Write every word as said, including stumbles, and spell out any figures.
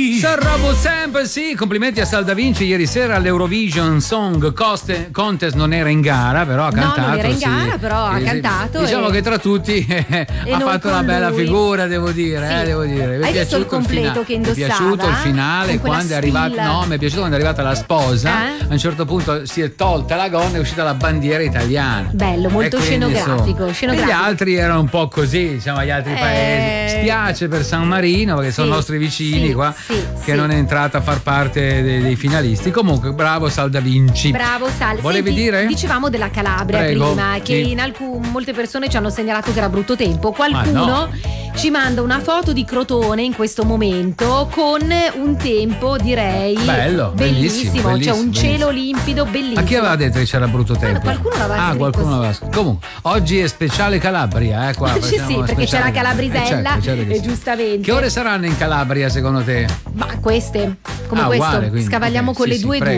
Vinci. Sarrabo sempre, sì. Complimenti a Sal Da Vinci. Ieri sera all'Eurovision Song Contest non era in gara, però ha cantato. No, non era in sì. gara, però ha Eh, cantato. Diciamo e... che tra tutti eh, ha fatto una bella lui. figura, devo dire. Sì. Eh, devo dire. Mi è Hai visto il piaciuto completo finale. che indossava? Mi è piaciuto il finale Con quella quando è arrivata. spilla. No, mi è piaciuto quando è arrivata la sposa. Eh? A un certo punto si è tolta la gonna e è uscita la bandiera italiana. Bello, molto E quindi, scenografico, insomma, scenografico. E gli altri erano un po' così, diciamo, gli altri Eh... paesi. Spiace per San Marino, perché sì, sono nostri vicini sì, qua, sì, che sì. non è entrata a far parte dei, dei finalisti. Comunque, bravo Sal Da Vinci. Bravo Sal. Volevi Senti, dire? Dicevamo della Calabria Prego, prima, che sì. in alcun, molte persone ci hanno segnalato che era brutto tempo. Qualcuno no. ci manda una foto di Crotone in questo momento con un tempo, direi, Bello, bellissimo, bellissimo. bellissimo, C'è un bellissimo. cielo limpido, bellissimo. Ma chi aveva detto che c'era brutto tempo? qualcuno l'aveva Ah, scritto, qualcuno sì. l'aveva scritto. Comunque, oggi è speciale Calabria, eh, qua. Sì, facciamo sì, una perché c'è speciale la Calabrisella, Eh, certo, certo che e sì. giustamente. Che ore saranno in Calabria secondo te? Ma queste, come Ah, questo, uguale, quindi, scavagliamo ok, con sì, le sì, due prego,